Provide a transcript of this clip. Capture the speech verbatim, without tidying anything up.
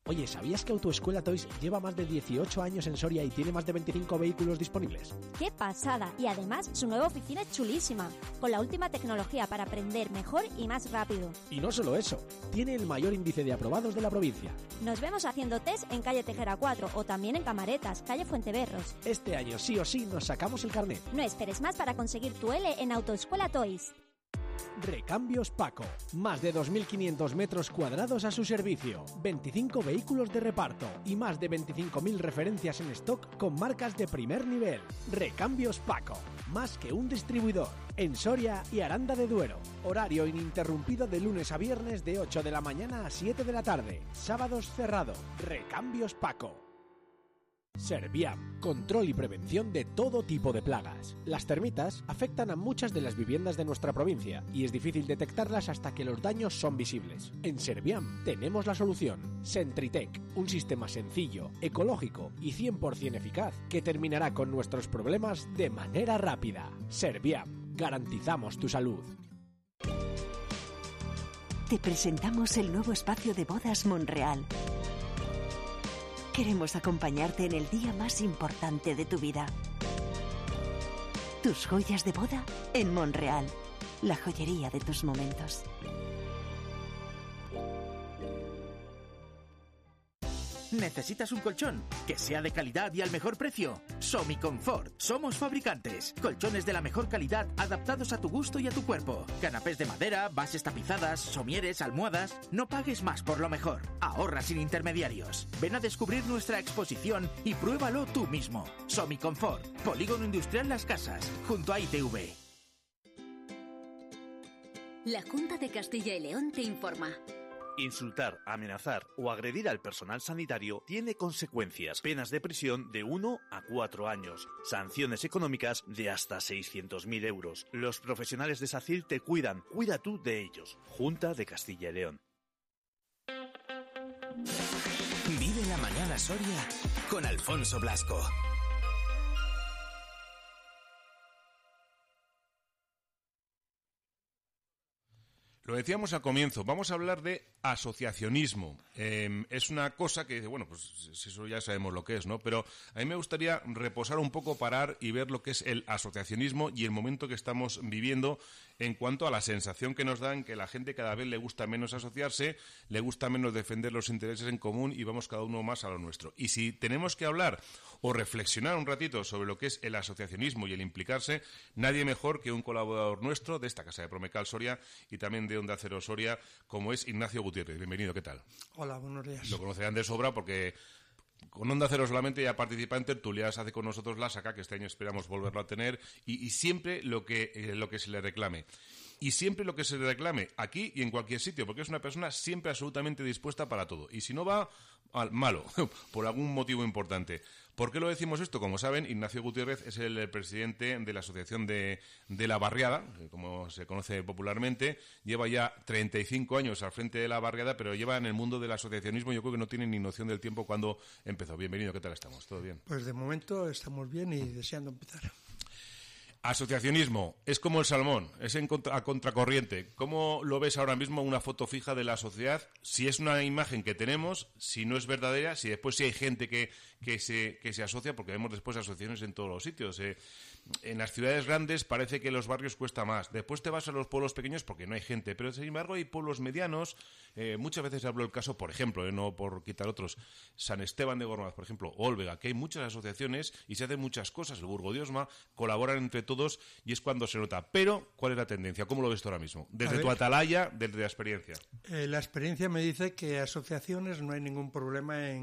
Oye, ¿sabías que Autoescuela Toys lleva más de dieciocho años en Soria y tiene más de veinticinco vehículos disponibles? ¡Qué pasada! Y además su nueva oficina es chulísima, con la última tecnología para aprender mejor y más rápido. Y no solo eso, tiene el mayor índice de aprobados de la provincia. Nos vemos haciendo test en calle Tejera cuatro o también en Camaretas, calle Fuenteberros. Este año sí o sí nos sacamos el carnet. No esperes más para conseguir tu L en Autoescuela Toys. Recambios Paco. Más de dos mil quinientos metros cuadrados a su servicio, veinticinco vehículos de reparto y más de veinticinco mil referencias en stock con marcas de primer nivel. Recambios Paco. Más que un distribuidor. En Soria y Aranda de Duero. Horario ininterrumpido de lunes a viernes de ocho de la mañana a siete de la tarde. Sábados cerrado. Recambios Paco. Serviam, control y prevención de todo tipo de plagas. Las termitas afectan a muchas de las viviendas de nuestra provincia y es difícil detectarlas hasta que los daños son visibles. En Serviam tenemos la solución. Sentritec, un sistema sencillo, ecológico y cien por ciento eficaz que terminará con nuestros problemas de manera rápida. Serviam, garantizamos tu salud. Te presentamos el nuevo espacio de bodas Monreal. Queremos acompañarte en el día más importante de tu vida. Tus joyas de boda en Monreal, la joyería de tus momentos. ¿Necesitas un colchón? Que sea de calidad y al mejor precio. Somiconfort. Somos fabricantes. Colchones de la mejor calidad adaptados a tu gusto y a tu cuerpo. Canapés de madera, bases tapizadas, somieres, almohadas. No pagues más por lo mejor. Ahorra sin intermediarios. Ven a descubrir nuestra exposición y pruébalo tú mismo. Somiconfort. Polígono Industrial Las Casas, junto a I T V. La Junta de Castilla y León te informa. Insultar, amenazar o agredir al personal sanitario tiene consecuencias. Penas de prisión de uno a cuatro años. Sanciones económicas de hasta seiscientos mil euros. Los profesionales de SACIR te cuidan. Cuida tú de ellos. Junta de Castilla y León. Vive la mañana Soria con Alfonso Blasco. Lo decíamos al comienzo, vamos a hablar de asociacionismo. Eh, es una cosa que, bueno, pues eso ya sabemos lo que es, ¿no? Pero a mí me gustaría reposar un poco, parar y ver lo que es el asociacionismo y el momento que estamos viviendo en cuanto a la sensación que nos dan que la gente cada vez le gusta menos asociarse, le gusta menos defender los intereses en común y vamos cada uno más a lo nuestro. Y si tenemos que hablar o reflexionar un ratito sobre lo que es el asociacionismo y el implicarse, nadie mejor que un colaborador nuestro de esta casa de Promecal Soria y también de Onda Cero Soria, como es Ignacio Gutiérrez. Bienvenido, ¿qué tal? Hola, buenos días. Lo conocerán de sobra porque con Onda Cero solamente ya participa en tertulias, hace con nosotros la saca, que este año esperamos volverlo a tener, y, y siempre lo que, eh, lo que se le reclame. Y siempre lo que se le reclame, aquí y en cualquier sitio, porque es una persona siempre absolutamente dispuesta para todo. Y si no va, al malo, por algún motivo importante. ¿Por qué lo decimos esto? Como saben, Ignacio Gutiérrez es el presidente de la Asociación de, de la Barriada, como se conoce popularmente. Lleva ya treinta y cinco años al frente de la Barriada, pero lleva en el mundo del asociacionismo, yo creo que no tiene ni noción del tiempo cuando empezó. Bienvenido, ¿qué tal estamos? ¿Todo bien? Pues de momento estamos bien y deseando empezar. Asociacionismo, es como el salmón, es en contra, a contracorriente. ¿Cómo lo ves ahora mismo una foto fija de la sociedad? Si es una imagen que tenemos, si no es verdadera, si después si hay gente que, que, se, que se asocia, porque vemos después asociaciones en todos los sitios. Eh, en las ciudades grandes parece que en los barrios cuesta más. Después te vas a los pueblos pequeños porque no hay gente, pero sin embargo hay pueblos medianos. Eh, muchas veces hablo el caso, por ejemplo, eh, no por quitar otros, San Esteban de Gormaz, por ejemplo, Olvega, que hay muchas asociaciones y se hacen muchas cosas. El Burgo de Osma colaboran entre todos y es cuando se nota. Pero, ¿cuál es la tendencia? ¿Cómo lo ves tú ahora mismo? Desde tu atalaya, desde la experiencia. Eh, la experiencia me dice que asociaciones no hay ningún problema en